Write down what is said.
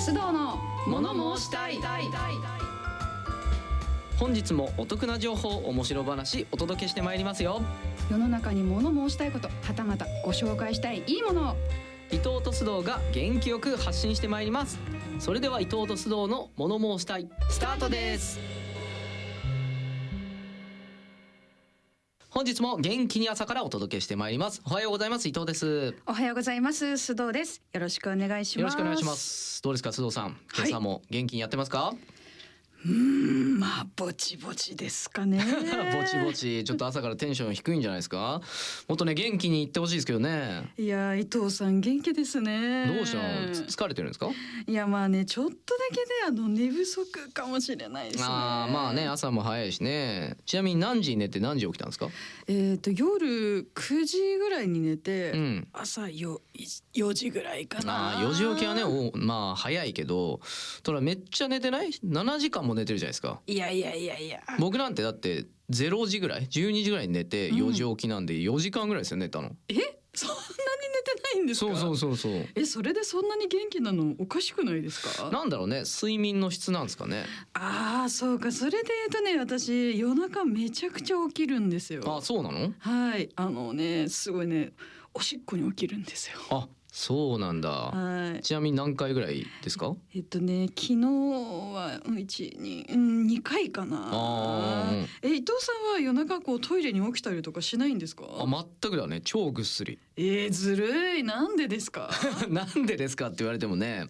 須藤の物申したい。 本日もお得な情報、面白話お届けしてまいりますよ。 世の中に物申したいこと、はたまたご紹介したいいいものを伊藤と須藤が元気よく発信してまいります。それでは伊藤と須藤の物申したいスタートです。本日も元気に朝からお届けしてまいります。おはようございます。伊藤です。 おはようございます。須藤です。よろしくお願いします。 よろしくお願いします。どうですか須藤さん、今朝も元気にやってますか？ まあぼちぼちですかね。 ぼちぼち、ちょっと朝からテンション低いんじゃないですか？もっとね元気に言ってほしいですけどね。 いや伊藤さん元気ですね。 どうしたの？疲れてるんですか？ いやまあね、ちょっとだけで寝不足かもしれないですね。 まあね、朝も早いしね。ちなみに何時に寝て何時起きたんですか？ 夜9時ぐらいに寝て、朝4時ぐらいかな。 4時起きはね、まあ早いけど、ただめっちゃ寝てない？7時間も寝てるじゃないですか。 いや僕なんてだって0時ぐらい12時ぐらいに寝て4時起きなんで4時間ぐらいですよ寝たの。 そんなに寝てないんですか？ そうそれでそんなに元気なのおかしくないですか？ なんだろうね、睡眠の質なんですかね。 そうか。それで言うとね、私夜中めちゃくちゃ起きるんですよ。 そうなの？ はい、すごいね、おしっこに起きるんですよ。 そうなんだ。 はい。 ちなみに何回ぐらいですか？ 昨日は2回かな。伊藤さんは夜中トイレに起きたりとかしないんですか？ 全くだね。超ぐっすり。 ずるい。なんでですか？ なんでですかって言われてもね、